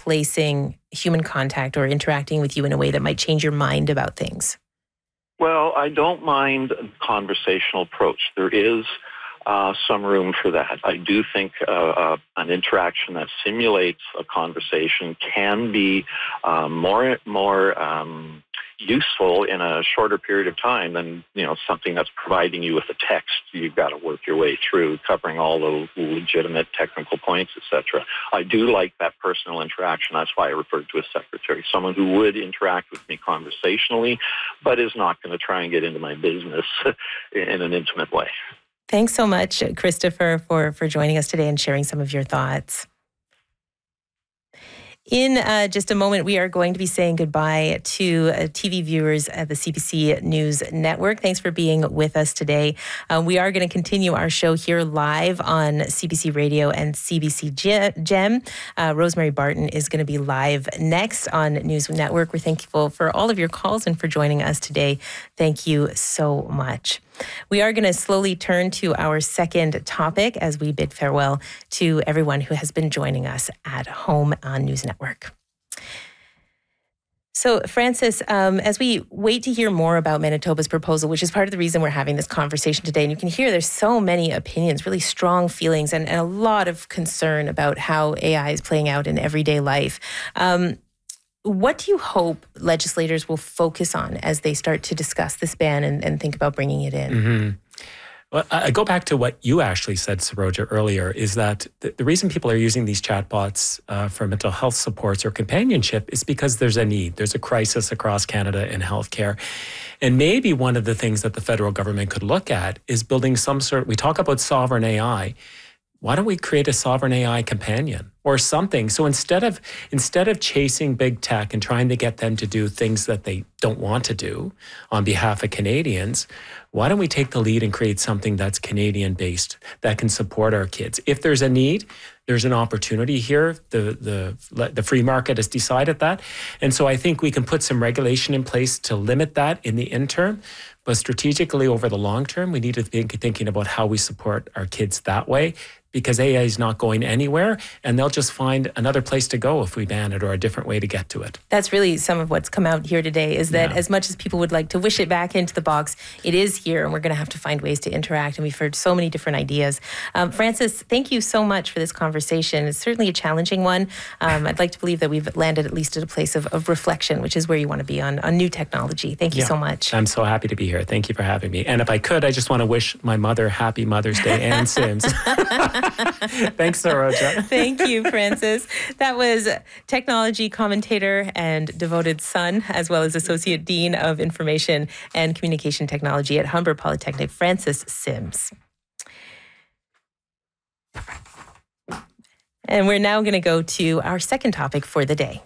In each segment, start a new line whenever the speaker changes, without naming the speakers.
replacing human contact or interacting with you in a way that might change your mind about things?
Well, I don't mind a conversational approach. There is some room for that. I do think an interaction that simulates a conversation can be more useful in a shorter period of time than something that's providing you with a text. You've got to work your way through covering all the legitimate technical points, etc. I do like that personal interaction. That's why I referred to a secretary, someone who would interact with me conversationally, but is not going to try and get into my business in an intimate way.
Thanks so much, Christopher, for joining us today and sharing some of your thoughts. In just a moment, we are going to be saying goodbye to TV viewers at the CBC News Network. Thanks for being with us today. We are going to continue our show here live on CBC Radio and CBC Gem. Rosemary Barton is going to be live next on News Network. We're thankful for all of your calls and for joining us today. Thank you so much. We are going to slowly turn to our second topic as we bid farewell to everyone who has been joining us at home on News Network. So, Francis, as we wait to hear more about Manitoba's proposal, which is part of the reason we're having this conversation today, and you can hear there's so many opinions, really strong feelings, and a lot of concern about how AI is playing out in everyday life. What do you hope legislators will focus on as they start to discuss this ban and think about bringing it in?
Mm-hmm. Well, I go back to what you actually said, Saroja, earlier, is that the reason people are using these chatbots for mental health supports or companionship is because there's a need. There's a crisis across Canada in healthcare. And maybe one of the things that the federal government could look at is building we talk about sovereign AI. Why don't we create a sovereign AI companion or something? So instead of chasing big tech and trying to get them to do things that they don't want to do on behalf of Canadians, why don't we take the lead and create something that's Canadian-based that can support our kids? If there's a need, there's an opportunity here. The free market has decided that. And so I think we can put some regulation in place to limit that in the interim. But strategically over the long term, we need to be thinking about how we support our kids that way, because AI is not going anywhere and they'll just find another place to go if we ban it or a different way to get to it.
That's really some of what's come out here today, is that as much as people would like to wish it back into the box, it is here and we're going to have to find ways to interact, and we've heard so many different ideas. Francis, thank you so much for this conversation. It's certainly a challenging one. I'd like to believe that we've landed at least at a place of reflection, which is where you want to be on new technology. Thank you so much.
I'm so happy to be here. Thank you for having me. And if I could, I just want to wish my mother happy Mother's Day and Sims. Thanks, Saroja.
Thank you, Francis. That was technology commentator and devoted son, as well as Associate Dean of Information and Communication Technology at Humber Polytechnic, Francis Sims. And we're now going to go to our second topic for the day.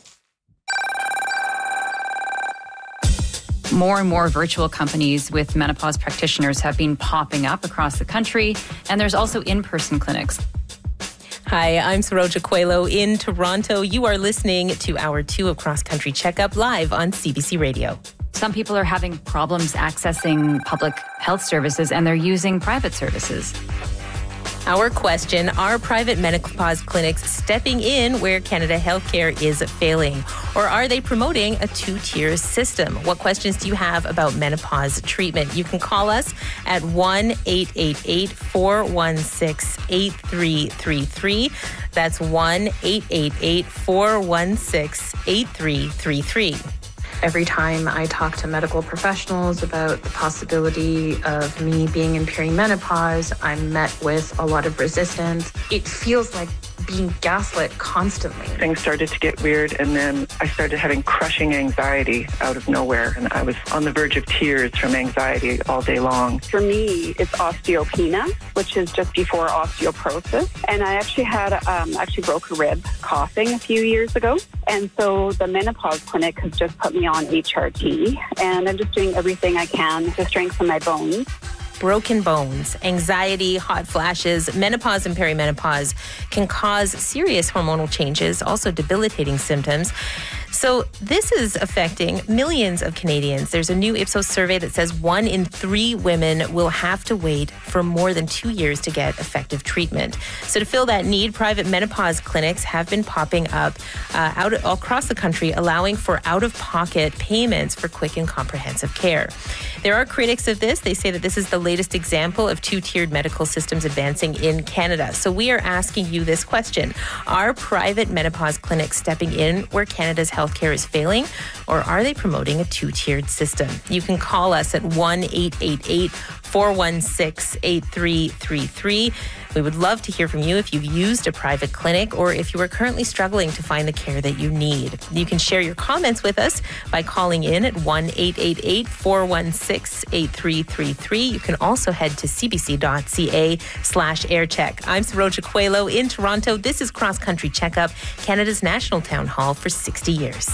More and more virtual companies with menopause practitioners have been popping up across the country, and there's also in-person clinics.
Hi, I'm Saroja Coelho in Toronto. You are listening to Hour 2 of Cross Country Checkup live on CBC Radio.
Some people are having problems accessing public health services, and they're using private services.
Our question, are private menopause clinics stepping in where Canada Healthcare is failing? Or are they promoting a two-tier system? What questions do you have about menopause treatment? You can call us at 1-888-416-8333. That's 1-888-416-8333.
Every time I talk to medical professionals about the possibility of me being in perimenopause, I'm met with a lot of resistance. It feels like being gaslit constantly.
Things started to get weird, and then I started having crushing anxiety out of nowhere, and I was on the verge of tears from anxiety all day long.
For me, it's osteopenia, which is just before osteoporosis, and I actually had broke a rib coughing a few years ago, and so the menopause clinic has just put me on HRT, and I'm just doing everything I can to strengthen my bones.
broken bones, anxiety, hot flashes, menopause and perimenopause can cause serious hormonal changes, also debilitating symptoms. So this is affecting millions of Canadians. There's a new Ipsos survey that says 1 in 3 women will have to wait for more than 2 years to get effective treatment. So to fill that need, private menopause clinics have been popping up out across the country, allowing for out-of-pocket payments for quick and comprehensive care. There are critics of this. They say that this is the latest example of two-tiered medical systems advancing in Canada. So we are asking you this question. Are private menopause clinics stepping in where Canada's healthcare is failing, or are they promoting a two-tiered system? You can call us at 1-888-416-8333. We would love to hear from you if you've used a private clinic or if you are currently struggling to find the care that you need. You can share your comments with us by calling in at 1-888-416-8333. You can also head to cbc.ca/aircheck. I'm Saroja Coelho in Toronto. This is Cross Country Checkup, Canada's national town hall for 60 years.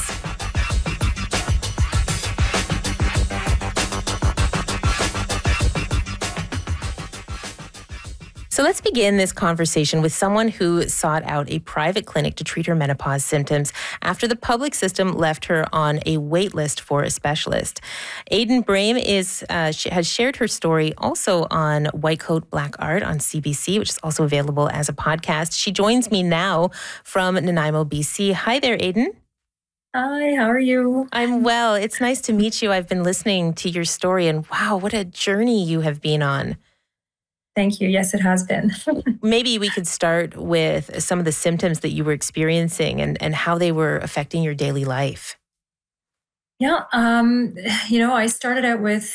So let's begin this conversation with someone who sought out a private clinic to treat her menopause symptoms after the public system left her on a wait list for a specialist. Aidan Brame has shared her story also on White Coat Black Art on CBC, which is also available as a podcast. She joins me now from Nanaimo, BC. Hi there, Aidan.
Hi, how are you?
I'm well. It's nice to meet you. I've been listening to your story, and wow, what a journey you have been on.
Thank you. Yes, it has been.
Maybe we could start with some of the symptoms that you were experiencing and how they were affecting your daily life.
Yeah, I started out with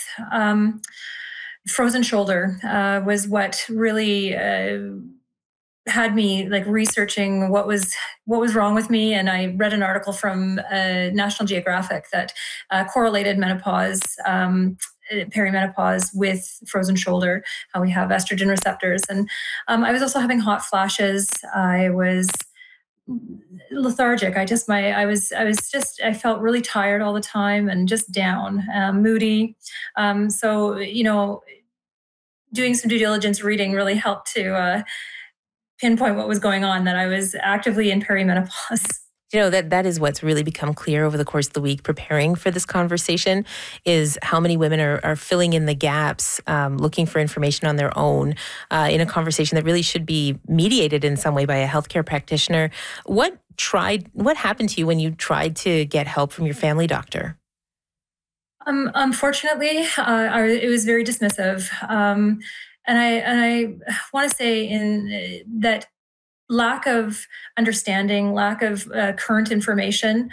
frozen shoulder was what really had me like researching what was wrong with me. And I read an article from National Geographic that correlated menopause, perimenopause with frozen shoulder, how we have estrogen receptors. And I was also having hot flashes. I was lethargic. I felt really tired all the time and just down, moody. So, doing some due diligence reading really helped to pinpoint what was going on, that I was actively in perimenopause.
That is what's really become clear over the course of the week preparing for this conversation is how many women are filling in the gaps, looking for information on their own in a conversation that really should be mediated in some way by a healthcare practitioner. What happened to you when you tried to get help from your family doctor?
Unfortunately, it was very dismissive. And I want to say in that lack of understanding, lack of current information.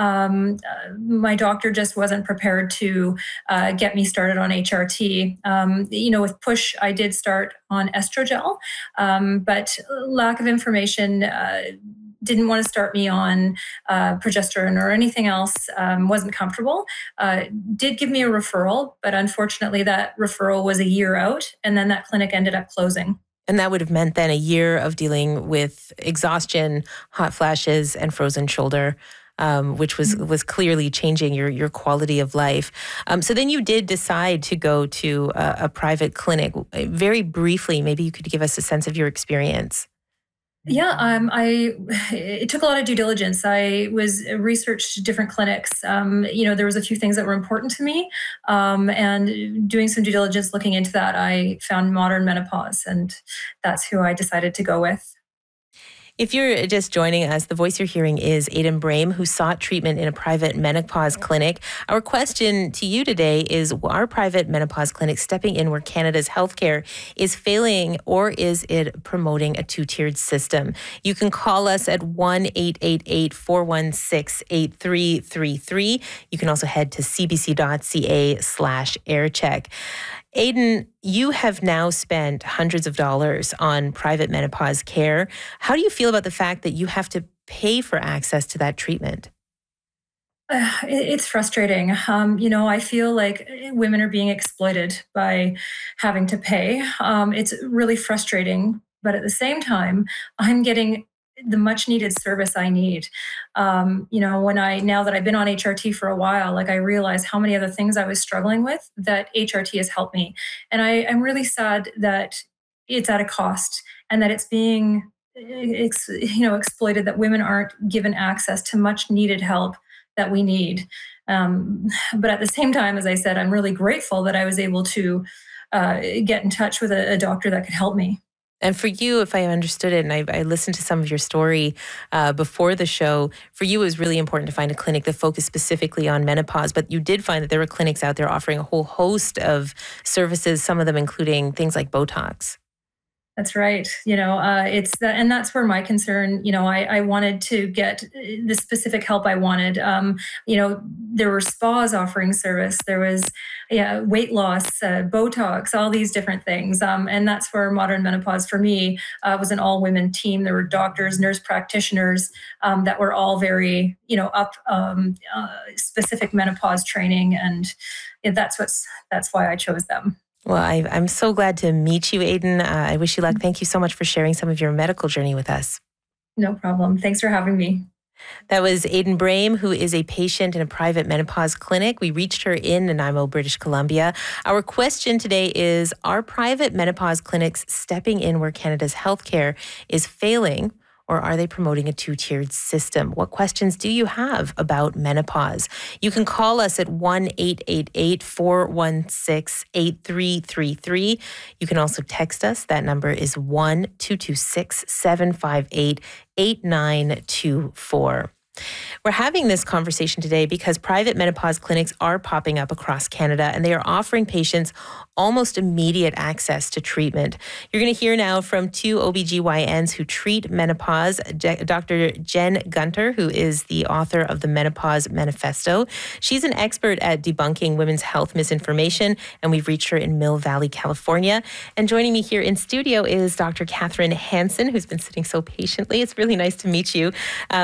My doctor just wasn't prepared to get me started on HRT. With PUSH, I did start on estrogel, but lack of information didn't want to start me on progesterone or anything else, wasn't comfortable. Did give me a referral, but unfortunately that referral was a year out, and then that clinic ended up closing.
And that would have meant then a year of dealing with exhaustion, hot flashes, and frozen shoulder, which was clearly changing your quality of life. So then you did decide to go to a private clinic. Very briefly, maybe you could give us a sense of your experience.
Yeah, it took a lot of due diligence. I researched different clinics. There was a few things that were important to me, and doing some due diligence, looking into that, I found Modern Menopause, and that's who I decided to go with.
If you're just joining us, the voice you're hearing is Aidan Brame, who sought treatment in a private menopause clinic. Our question to you today is, are private menopause clinics stepping in where Canada's healthcare is failing, or is it promoting a two-tiered system? You can call us at 1-888-416-8333. You can also head to cbc.ca/aircheck. Aidan, you have now spent hundreds of dollars on private menopause care. How do you feel about the fact that you have to pay for access to that treatment?
It's frustrating. I feel like women are being exploited by having to pay. It's really frustrating. But at the same time, I'm getting the much needed service I need. Now that I've been on HRT for a while, like I realize how many other things I was struggling with that HRT has helped me. And I'm really sad that it's at a cost and that it's being exploited, that women aren't given access to much needed help that we need. But at the same time, as I said, I'm really grateful that I was able to get in touch with a doctor that could help me.
And for you, if I understood it, and I listened to some of your story before the show, for you it was really important to find a clinic that focused specifically on menopause, but you did find that there were clinics out there offering a whole host of services, some of them including things like Botox.
That's right. It's that, and that's where my concern, I wanted to get the specific help I wanted. There were spas offering service. There was weight loss, Botox, all these different things. And that's where Modern Menopause for me was an all women team. There were doctors, nurse practitioners that were all very, up specific menopause training. And that's why I chose them.
Well, I'm so glad to meet you, Aidan. I wish you luck. Thank you so much for sharing some of your medical journey with us.
No problem. Thanks for having me.
That was Aidan Brame, who is a patient in a private menopause clinic. We reached her in Nanaimo, British Columbia. Our question today is, are private menopause clinics stepping in where Canada's healthcare is failing? Or are they promoting a two-tiered system? What questions do you have about menopause? You can call us at 1-888-416-8333. You can also text us. That number is 1-226-758-8924. We're having this conversation today because private menopause clinics are popping up across Canada and they are offering patients almost immediate access to treatment. You're going to hear now from two OBGYNs who treat menopause, Dr. Jen Gunter, who is the author of the Menopause Manifesto. She's an expert at debunking women's health misinformation, and we've reached her in Mill Valley, California. And joining me here in studio is Dr. Catherine Hansen, who's been sitting so patiently. It's really nice to meet you.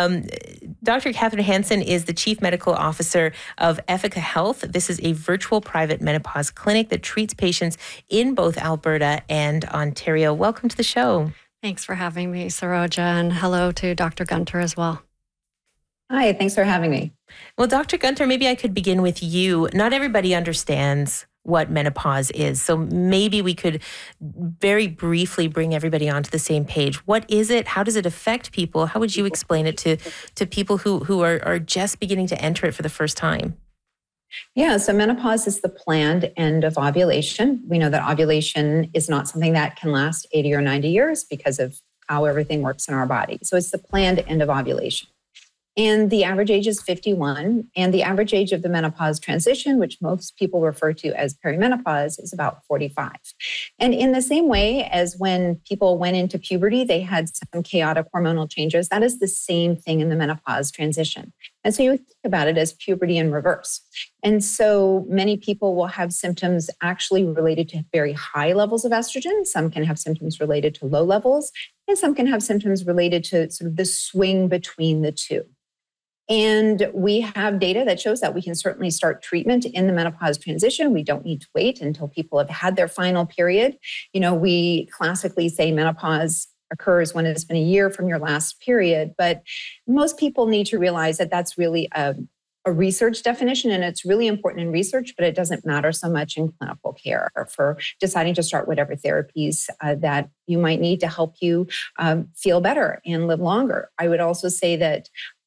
Dr. Catherine Hansen is the Chief Medical Officer of Ethica Health. This is a virtual private menopause clinic that treats patients in both Alberta and Ontario. Welcome to the show.
Thanks for having me, Saroja, and hello to Dr. Gunter as well.
Hi, thanks for having me.
Well, Dr. Gunter, maybe I could begin with you. Not everybody understands what menopause is. So maybe we could very briefly bring everybody onto the same page. What is it? How does it affect people? How would you explain it to people who are just beginning to enter it for the first time?
Yeah, so menopause is the planned end of ovulation. We know that ovulation is not something that can last 80 or 90 years because of how everything works in our body. So it's the planned end of ovulation. And the average age is 51. And the average age of the menopause transition, which most people refer to as perimenopause, is about 45. And in the same way as when people went into puberty, they had some chaotic hormonal changes. That is the same thing in the menopause transition. And so you think about it as puberty in reverse. And so many people will have symptoms actually related to very high levels of estrogen. Some can have symptoms related to low levels, and some can have symptoms related to sort of the swing between the two. And we have data that shows that we can certainly start treatment in the menopause transition. We don't need to wait until people have had their final period. We classically say menopause occurs when it's been a year from your last period, but most people need to realize that that's really a research definition, and it's really important in research, but it doesn't matter so much in clinical care or for deciding to start whatever therapies that you might need to help you feel better and live longer. I would also say that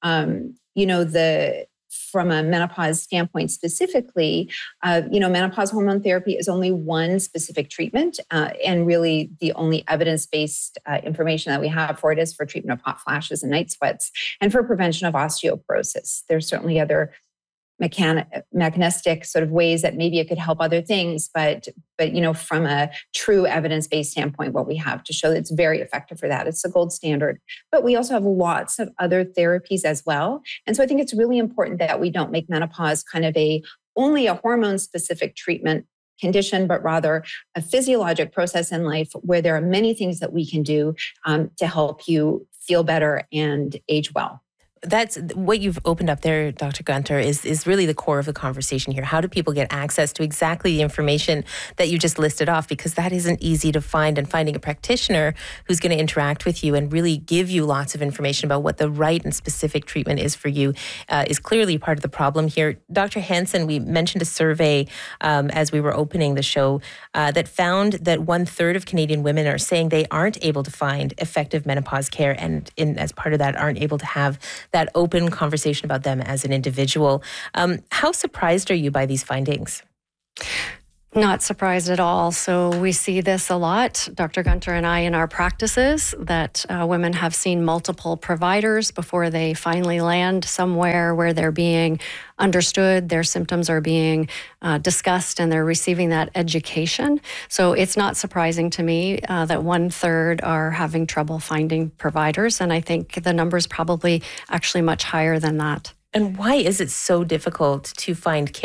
from a menopause standpoint specifically, menopause hormone therapy is only one specific treatment. And really the only evidence-based information that we have for it is for treatment of hot flashes and night sweats and for prevention of osteoporosis. There's certainly other mechanistic sort of ways that maybe it could help other things, but from a true evidence-based standpoint, what we have to show that it's very effective for that. It's the gold standard. But we also have lots of other therapies as well. And so I think it's really important that we don't make menopause kind of only a hormone-specific treatment condition, but rather a physiologic process in life where there are many things that we can do to help you feel better and age well.
that's what you've opened up there, Dr. Gunter, is really the core of the conversation here. How do people get access to exactly the information that you just listed off? Because that isn't easy to find, and finding a practitioner who's going to interact with you and really give you lots of information about what the right and specific treatment is for you is clearly part of the problem here. Dr. Hansen, we mentioned a survey as we were opening the show that found that 1/3 of Canadian women are saying they aren't able to find effective menopause care, and as part of that aren't able to have that open conversation about them as an individual. How surprised are you by these findings?
Not surprised at all. So we see this a lot, Dr. Gunter and I, in our practices, that women have seen multiple providers before they finally land somewhere where they're being understood, their symptoms are being discussed, and they're receiving that education. So it's not surprising to me that 1/3 are having trouble finding providers. And I think the number is probably actually much higher than that.
And why is it so difficult to find care?